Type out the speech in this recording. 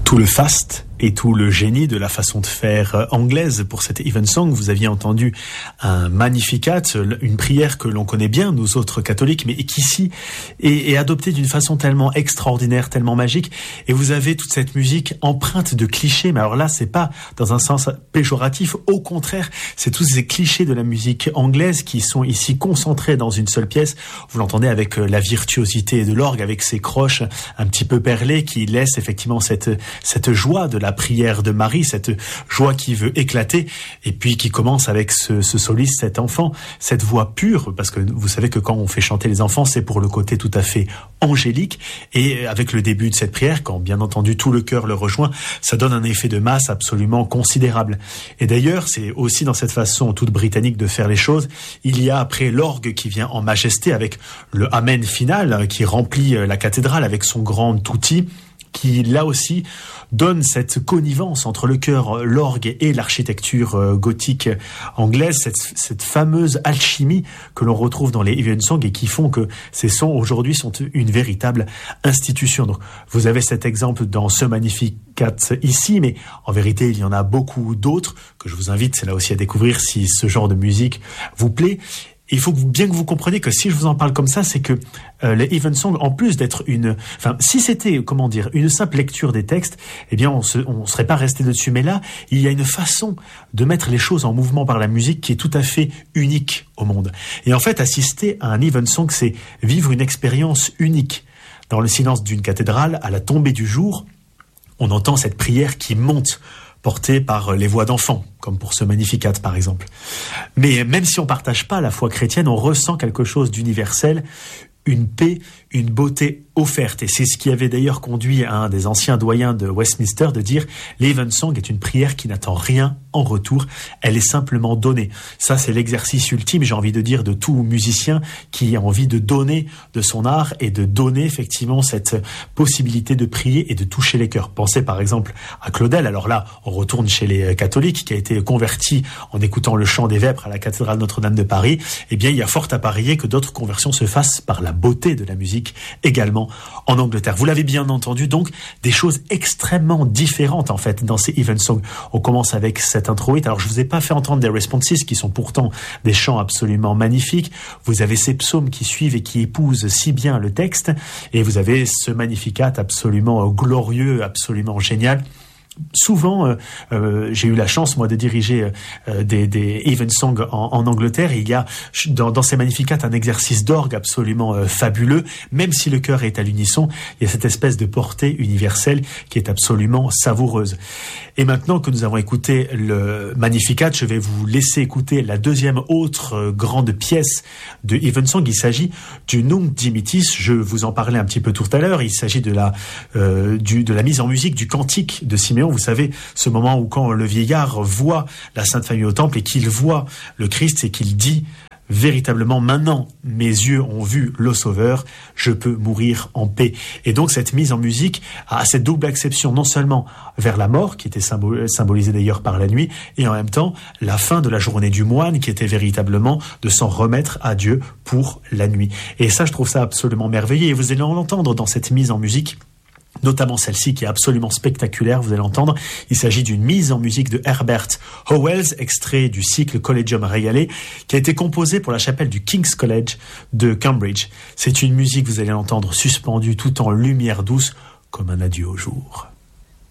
tout le faste et tout le génie de la façon de faire anglaise pour cette Evensong. Vous aviez entendu un Magnificat, une prière que l'on connaît bien, nous autres catholiques, mais qui ici est adoptée d'une façon tellement extraordinaire, tellement magique. Et vous avez toute cette musique empreinte de clichés, mais alors là, c'est pas dans un sens péjoratif, au contraire, c'est tous ces clichés de la musique anglaise qui sont ici concentrés dans une seule pièce. Vous l'entendez avec la virtuosité de l'orgue, avec ses croches un petit peu perlées qui laissent effectivement cette joie de la prière de Marie, cette joie qui veut éclater, et puis qui commence avec ce soliste, cet enfant, cette voix pure, parce que vous savez que quand on fait chanter les enfants, c'est pour le côté tout à fait angélique, et avec le début de cette prière, quand bien entendu tout le chœur le rejoint, ça donne un effet de masse absolument considérable. Et d'ailleurs, c'est aussi dans cette façon toute britannique de faire les choses, il y a après l'orgue qui vient en majesté avec le Amen final, qui remplit la cathédrale avec son grand tutti, qui là aussi donne cette connivence entre le chœur, l'orgue et l'architecture gothique anglaise, cette fameuse alchimie que l'on retrouve dans les Evensong et qui font que ces sons aujourd'hui sont une véritable institution. Donc vous avez cet exemple dans ce Magnificat ici, mais en vérité il y en a beaucoup d'autres que je vous invite là aussi à découvrir si ce genre de musique vous plaît. Il faut bien que vous compreniez que si je vous en parle comme ça, c'est que les Evensong, en plus d'être si c'était, une simple lecture des textes, eh bien, on serait pas resté dessus. Mais là, il y a une façon de mettre les choses en mouvement par la musique qui est tout à fait unique au monde. Et en fait, assister à un Evensong, c'est vivre une expérience unique. Dans le silence d'une cathédrale, à la tombée du jour, on entend cette prière qui monte, portée par les voix d'enfants, comme pour ce Magnificat par exemple. Mais même si on partage pas la foi chrétienne, on ressent quelque chose d'universel, une paix, une beauté offerte. Et c'est ce qui avait d'ailleurs conduit à un des anciens doyens de Westminster de dire « L'Evensong est une prière qui n'attend rien en retour, elle est simplement donnée ». Ça, c'est l'exercice ultime, j'ai envie de dire, de tout musicien qui a envie de donner de son art et de donner effectivement cette possibilité de prier et de toucher les cœurs. Pensez par exemple à Claudel. Alors là, on retourne chez les catholiques, qui a été converti en écoutant le chant des vêpres à la cathédrale Notre-Dame de Paris. Eh bien, il y a fort à parier que d'autres conversions se fassent par la beauté de la musique également en Angleterre. Vous l'avez bien entendu, donc des choses extrêmement différentes en fait dans ces Evensong. On commence avec cette introïte. Alors je vous ai pas fait entendre des responses qui sont pourtant des chants absolument magnifiques. Vous avez ces psaumes qui suivent et qui épousent si bien le texte, et vous avez ce Magnificat absolument glorieux, absolument génial. Souvent, j'ai eu la chance, moi, de diriger des Evensong en Angleterre. Et il y a dans ces Magnificats un exercice d'orgue absolument fabuleux. Même si le chœur est à l'unisson, il y a cette espèce de portée universelle qui est absolument savoureuse. Et maintenant que nous avons écouté le Magnificat, je vais vous laisser écouter la deuxième autre grande pièce de Evensong. Il s'agit du Nunc Dimittis. Je vous en parlais un petit peu tout à l'heure. Il s'agit de la mise en musique du cantique de Siméon. Vous savez, ce moment où quand le vieillard voit la Sainte Famille au temple et qu'il voit le Christ et qu'il dit véritablement, maintenant, mes yeux ont vu le Sauveur, je peux mourir en paix. Et donc, cette mise en musique a cette double acception, non seulement vers la mort, qui était symbolisée d'ailleurs par la nuit, et en même temps, la fin de la journée du moine, qui était véritablement de s'en remettre à Dieu pour la nuit. Et ça, je trouve ça absolument merveilleux. Et vous allez l'entendre dans cette mise en musique, notamment celle-ci qui est absolument spectaculaire, vous allez l'entendre. Il s'agit d'une mise en musique de Herbert Howells, extrait du cycle Collegium Regale, qui a été composé pour la chapelle du King's College de Cambridge. C'est une musique, vous allez l'entendre, suspendue tout en lumière douce, comme un adieu au jour.